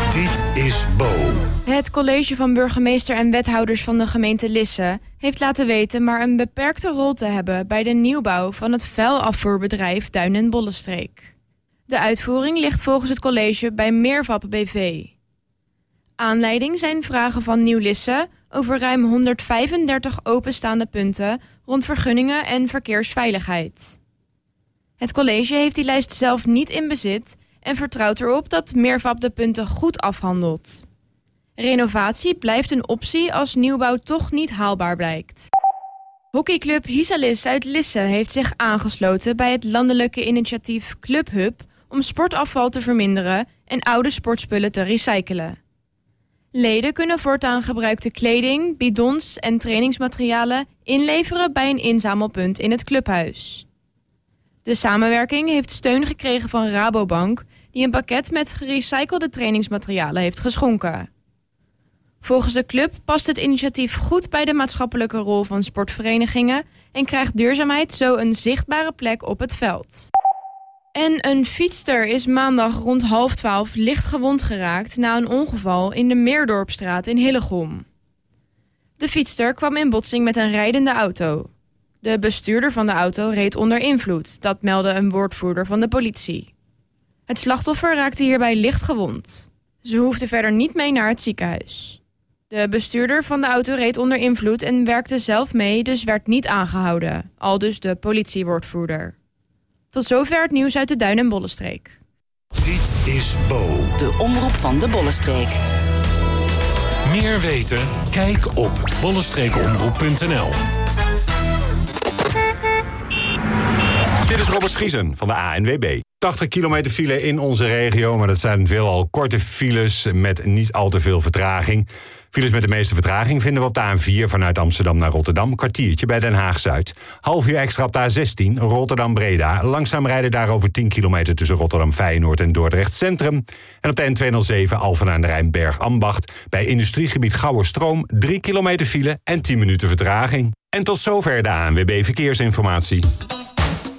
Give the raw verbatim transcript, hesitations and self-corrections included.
Dit is Bo. Het college van burgemeester en wethouders van de gemeente Lisse heeft laten weten maar een beperkte rol te hebben bij de nieuwbouw van het vuilafvoerbedrijf Duin en Bollenstreek. De uitvoering ligt volgens het college bij Meervap B V. Aanleiding zijn vragen van Nieuw Lisse over ruim honderdvijfendertig openstaande punten rond vergunningen en verkeersveiligheid. Het college heeft die lijst zelf niet in bezit en vertrouwt erop dat Meervap de punten goed afhandelt. Renovatie blijft een optie als nieuwbouw toch niet haalbaar blijkt. Hockeyclub Hisalis uit Lisse heeft zich aangesloten bij het landelijke initiatief Club Hub om sportafval te verminderen en oude sportspullen te recyclen. Leden kunnen voortaan gebruikte kleding, bidons en trainingsmaterialen inleveren bij een inzamelpunt in het clubhuis. De samenwerking heeft steun gekregen van Rabobank, die een pakket met gerecyclede trainingsmaterialen heeft geschonken. Volgens de club past het initiatief goed bij de maatschappelijke rol van sportverenigingen en krijgt duurzaamheid zo een zichtbare plek op het veld. En een fietster is maandag rond half twaalf licht gewond geraakt na een ongeval in de Meerdorpstraat in Hillegom. De fietster kwam in botsing met een rijdende auto. De bestuurder van de auto reed onder invloed, dat meldde een woordvoerder van de politie. Het slachtoffer raakte hierbij licht gewond. Ze hoefde verder niet mee naar het ziekenhuis. De bestuurder van de auto reed onder invloed en werkte zelf mee, dus werd niet aangehouden, aldus de politiewoordvoerder. Tot zover het nieuws uit de Duin en Bollenstreek. Dit is Bo. De omroep van de Bollenstreek. Meer weten? Kijk op bollenstreekomroep punt n l. Dit is Robert Schiesen van de A N W B. tachtig kilometer file in onze regio, maar dat zijn veelal korte files met niet al te veel vertraging. Files met de meeste vertraging vinden we op de A N vier vanuit Amsterdam naar Rotterdam. Kwartiertje bij Den Haag-Zuid. Half uur extra op de A zestien, Rotterdam-Breda. Langzaam rijden daar over tien kilometer tussen Rotterdam-Feyenoord en Dordrecht Centrum. En op de N tweehonderdzeven Alphen aan de Rijn Bergambacht. Bij industriegebied Gouwerstroom drie kilometer file en tien minuten vertraging. En tot zover de A N W B Verkeersinformatie.